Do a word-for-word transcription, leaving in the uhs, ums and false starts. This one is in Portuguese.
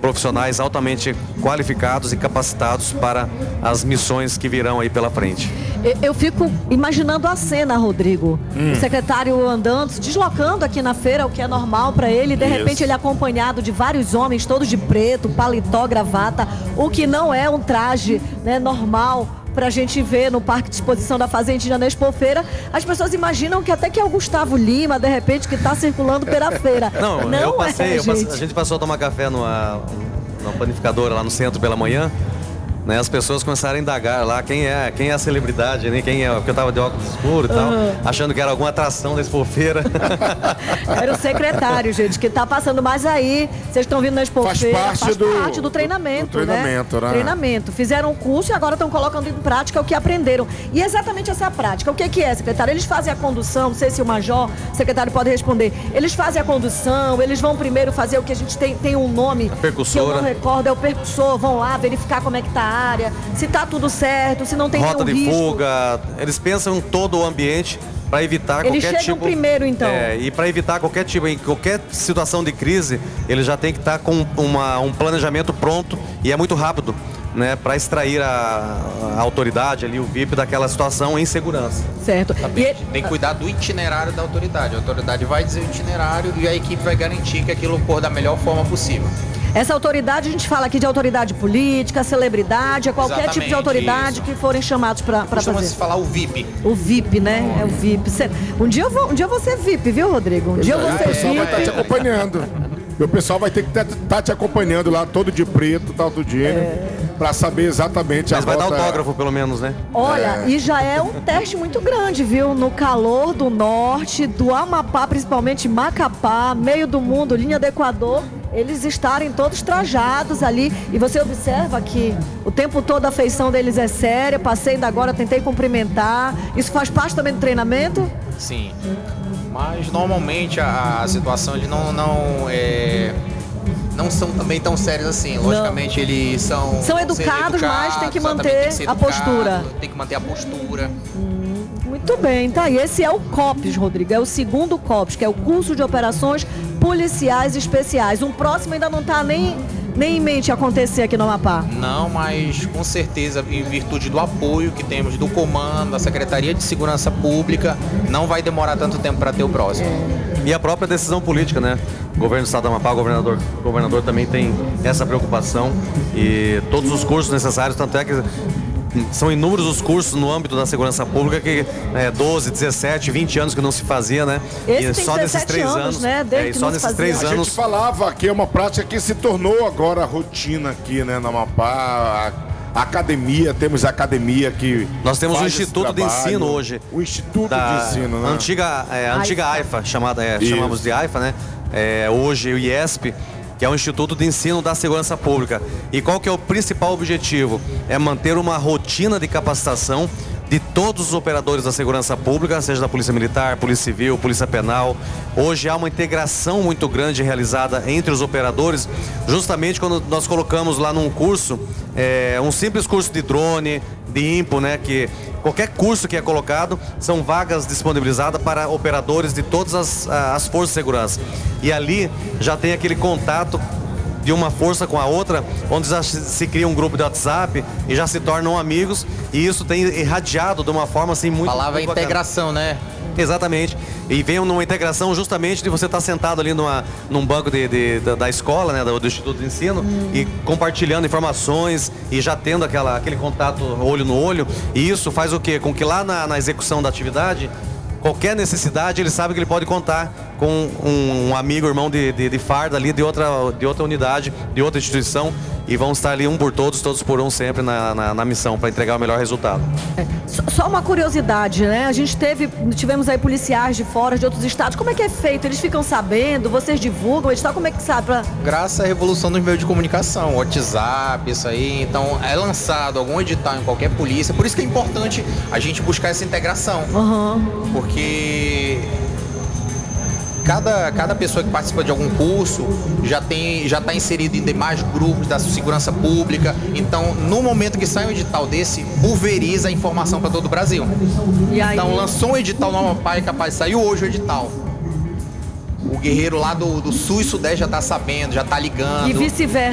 profissionais altamente qualificados e capacitados para as missões que virão aí pela frente. Eu fico imaginando a cena, Rodrigo. Hum. O secretário andando, se deslocando aqui na feira, o que é normal para ele. De Isso. repente ele é acompanhado de vários homens, todos de preto, paletó, gravata, o que não é um traje, né, normal pra gente ver no Parque de Exposição da Fazendinha na Expofeira. As pessoas imaginam que até que é o Gustavo Lima, de repente, que tá circulando pela feira. Não, não eu passei, é, eu passei, a gente passou a tomar café numa, numa panificadora lá no centro pela manhã. Né, as pessoas começaram a indagar lá quem é, quem é a celebridade, né? Quem é, porque eu tava de óculos escuros e tal, uhum. achando que era alguma atração da Expofeira. Era o secretário, gente, que tá passando mais aí. Vocês estão vindo na Expofeira, faz parte, faz do, parte do treinamento, do, do treinamento, né? né? Treinamento. Fizeram um curso e agora estão colocando em prática o que aprenderam. E exatamente essa prática. O que, que é, secretário? Eles fazem a condução, não sei se o major, o secretário pode responder. Eles fazem a condução, eles vão primeiro fazer o que a gente tem, tem um nome a percussora. Que eu não recordo, é o percussor. Vão lá verificar como é que tá a área, se tá tudo certo, se não tem rota nenhum de risco. fuga. Eles pensam em todo o ambiente para evitar eles qualquer chegam tipo. primeiro, então. É, e para evitar qualquer tipo, em qualquer situação de crise, eles já tem que estar com uma, um planejamento pronto e é muito rápido, né, para extrair a, a autoridade ali, o V I P daquela situação em segurança. Certo. E... Tem que cuidar do itinerário da autoridade. A autoridade vai dizer o itinerário e a equipe vai garantir que aquilo ocorra da melhor forma possível. Essa autoridade, a gente fala aqui de autoridade política, celebridade, é qualquer Exatamente, tipo de autoridade isso. que forem chamados para fazer. Costuma-se falar o V I P. O V I P, né? É o V I P. Um dia eu vou, um dia eu vou ser V I P, viu, Rodrigo? Um dia eu vou ser V I P. O pessoal vai estar te acompanhando. E o pessoal vai ter que estar tá te acompanhando lá, todo de preto, tal do dia, é. para saber exatamente Mas a vai rota... dar autógrafo, pelo menos, né? Olha, É. e já é um teste muito grande, viu? No calor do norte, do Amapá, principalmente Macapá, meio do mundo, linha do Equador, eles estarem todos trajados ali. E você observa que o tempo todo a feição deles é séria. Passei ainda agora, tentei cumprimentar. Isso faz parte também do treinamento? Sim. Mas normalmente a, a situação eles não, não, é, não são também tão sérios assim. Logicamente não. Eles são... São educados, educados, mas tem que manter tem que a educado, postura. Tem que manter a postura. Hum, muito bem, tá. E esse é o COPS, Rodrigo. É o segundo COPS, que é o Curso de Operações Policiais Especiais. Um próximo ainda não está nem... nem em mente acontecer aqui no Amapá? Não, mas com certeza, em virtude do apoio que temos do comando, da Secretaria de Segurança Pública, não vai demorar tanto tempo para ter o próximo. É. E a própria decisão política, né? O governo do estado do Amapá, o governador, o governador também tem essa preocupação e todos os cursos necessários, tanto é que são inúmeros os cursos no âmbito da segurança pública que é doze, dezessete, vinte anos que não se fazia, né? Esse e tem só nesses três anos, anos né? é, e só nesses três anos. A gente falava que é uma prática que se tornou agora rotina aqui, né, no Amapá. A academia, temos a academia que nós temos o Instituto de Ensino hoje. O Instituto da de Ensino, né? Antiga, é, a antiga AIFA, chamada, é, chamamos de AIFA, né? É, hoje o I E S P, que é o Instituto de Ensino da Segurança Pública. E qual que é o principal objetivo? É manter uma rotina de capacitação de todos os operadores da segurança pública, seja da Polícia Militar, Polícia Civil, Polícia Penal. Hoje há uma integração muito grande realizada entre os operadores, justamente quando nós colocamos lá num curso, é, um simples curso de drone, de IMPO, né, que qualquer curso que é colocado, são vagas disponibilizadas para operadores de todas as, as forças de segurança. E ali já tem aquele contato de uma força com a outra, onde já se cria um grupo de WhatsApp e já se tornam amigos, e isso tem irradiado de uma forma assim muito... A palavra muito integração, né? Exatamente. E vem numa integração justamente de você estar sentado ali numa, num banco de, de, da, da escola, né, do, do Instituto de Ensino, hum. e compartilhando informações e já tendo aquela, aquele contato olho no olho. E isso faz o quê? Com que lá na, na execução da atividade, qualquer necessidade, ele sabe que ele pode contar com um, um amigo, irmão de, de, de farda ali, de outra, de outra unidade, de outra instituição, e vão estar ali um por todos, todos por um sempre na, na, na missão, para entregar o melhor resultado. É, só uma curiosidade, né? A gente teve, tivemos aí policiais de fora, de outros estados. Como é que é feito? Eles ficam sabendo? Vocês divulgam? Edital, como é que sabe? Pra... Graças à revolução dos meios de comunicação, WhatsApp, isso aí. Então, é lançado algum edital em qualquer polícia. Por isso que é importante a gente buscar essa integração. Uhum. Porque... Cada, cada pessoa que participa de algum curso já tem, já está inserido em demais grupos da segurança pública. Então, no momento que sai um edital desse, pulveriza a informação para todo o Brasil. E aí... Então, lançou um edital no Amapá e capaz, saiu hoje o edital. O guerreiro lá do, do sul e sudeste já está sabendo, já está ligando. E vice-versa.